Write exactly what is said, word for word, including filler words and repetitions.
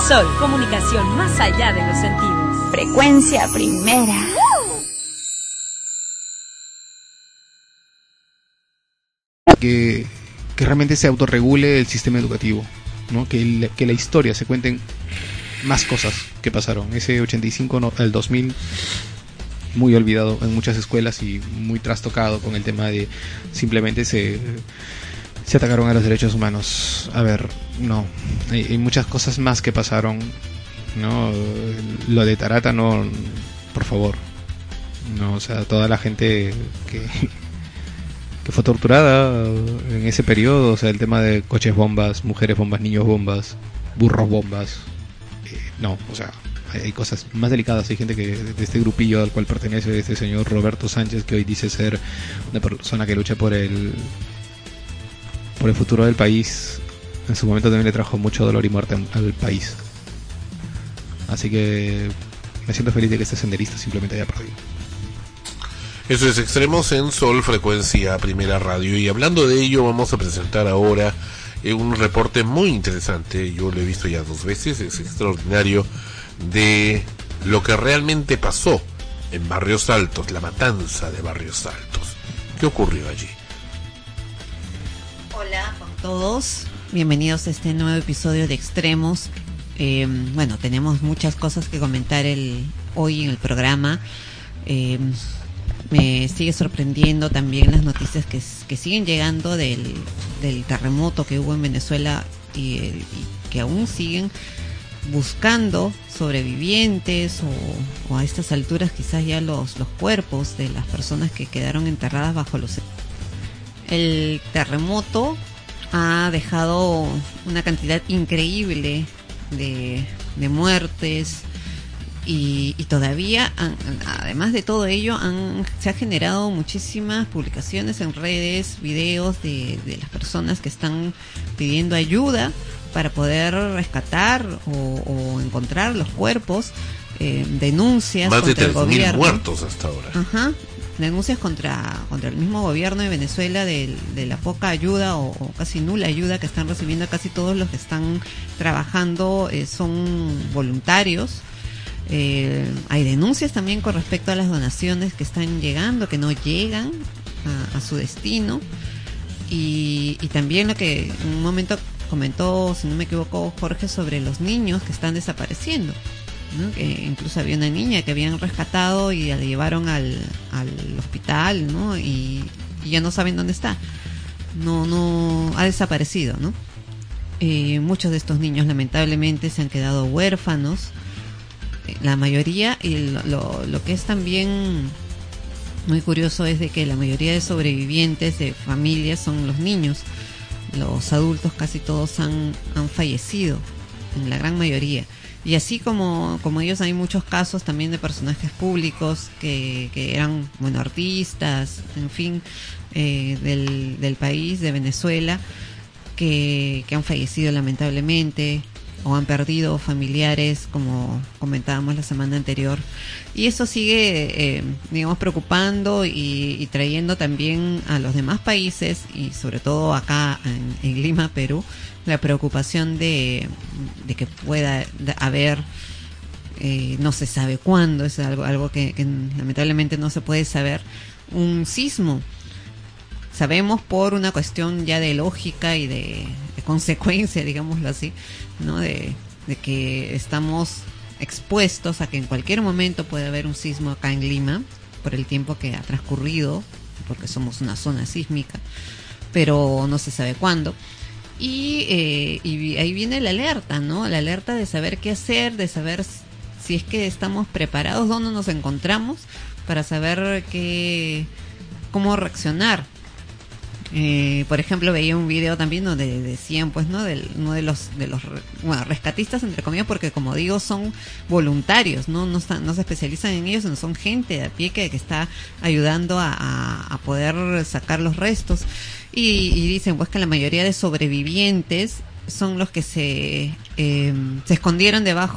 Sol, comunicación más allá de los sentidos. Frecuencia primera. Que, que realmente se autorregule el sistema educativo, ¿no? Que, el, que la historia se cuenten más cosas que pasaron. Ese ochenta y cinco, no, el dos mil, muy olvidado en muchas escuelas y muy trastocado con el tema de simplemente se, se atacaron a los derechos humanos. A ver, no, hay, hay muchas cosas más que pasaron, ¿no? Lo de Tarata, no, por favor, no, o sea, toda la gente que que fue torturada en ese periodo, o sea, el tema de coches bombas, mujeres bombas, niños bombas, burros bombas, eh, no, o sea, hay, hay cosas más delicadas. Hay gente que de este grupillo al cual pertenece este señor Roberto Sánchez, que hoy dice ser una persona que lucha por el por el futuro del país. En su momento también le trajo mucho dolor y muerte al país, así que me siento feliz de que este senderista simplemente haya perdido. Eso es Extremos en Sol, Frecuencia Primera Radio. Y hablando de ello, vamos a presentar ahora eh, un reporte muy interesante. Yo lo he visto ya dos veces, es extraordinario, de lo que realmente pasó en Barrios Altos, la matanza de Barrios Altos. ¿Qué ocurrió allí? Hola a todos, bienvenidos a este nuevo episodio de Extremos. Eh, bueno, tenemos muchas cosas que comentar el hoy en el programa. Eh, Me sigue sorprendiendo también las noticias que, que siguen llegando del, del terremoto que hubo en Venezuela y, y que aún siguen buscando sobrevivientes o, o a estas alturas quizás ya los, los cuerpos de las personas que quedaron enterradas bajo los... El terremoto ha dejado una cantidad increíble de, de muertes. Y, y todavía, han, además de todo ello, han, se ha generado muchísimas publicaciones en redes, videos de, de las personas que están pidiendo ayuda para poder rescatar o, o encontrar los cuerpos, eh, denuncias más contra de el gobierno. Más de tres mil muertos hasta ahora. Ajá, denuncias contra contra el mismo gobierno de Venezuela de, de la poca ayuda o, o casi nula ayuda que están recibiendo. Casi todos los que están trabajando eh, son voluntarios. Eh, hay denuncias también con respecto a las donaciones que están llegando, que no llegan a, a su destino, y, y también lo que en un momento comentó, si no me equivoco, Jorge, sobre los niños que están desapareciendo, ¿no? Que incluso había una niña que habían rescatado y la llevaron al, al hospital, ¿no? Y, y ya no saben dónde está, no, no ha desaparecido, ¿no? Eh, muchos de estos niños lamentablemente se han quedado huérfanos. La mayoría, y lo, lo, lo que es también muy curioso es de que la mayoría de sobrevivientes de familias son los niños. Los adultos casi todos han, han fallecido, en la gran mayoría. Y así como, como ellos, hay muchos casos también de personajes públicos que, que eran, bueno, artistas, en fin, eh, del, del país, de Venezuela, que, que han fallecido lamentablemente, o han perdido familiares, como comentábamos la semana anterior. Y eso sigue, eh, digamos, preocupando y, y trayendo también a los demás países, y sobre todo acá en, en Lima, Perú, la preocupación de, de que pueda haber, eh, no se sabe cuándo, es algo, algo que, que lamentablemente no se puede saber, un sismo. Sabemos por una cuestión ya de lógica y de, de consecuencia, digámoslo así, ¿no? De, de que estamos expuestos a que en cualquier momento puede haber un sismo acá en Lima, por el tiempo que ha transcurrido, porque somos una zona sísmica, pero no se sabe cuándo. Y, eh, y ahí viene la alerta, ¿no? La alerta de saber qué hacer, de saber si es que estamos preparados, dónde nos encontramos, para saber qué, cómo reaccionar. Eh, por ejemplo, veía un video también donde decían, pues, ¿no? Del, uno de los, de los, bueno, rescatistas, entre comillas, porque como digo, son voluntarios, ¿no? No, están, no se especializan en ellos, sino son gente de a pie que, que está ayudando a, a, a poder sacar los restos. Y, y dicen, pues, que la mayoría de sobrevivientes son los que se, eh, se escondieron debajo